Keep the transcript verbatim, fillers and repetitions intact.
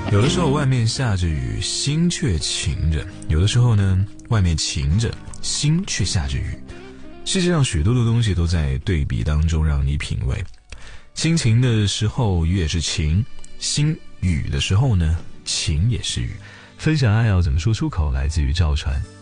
有的时候外面下着雨，心却晴着；有的时候呢，外面晴着，心却下着雨。世界上许多的东西都在对比当中让你品味。心晴的时候，雨也是晴；心雨的时候呢，晴也是雨。分享爱要怎么说出口，来自于赵传。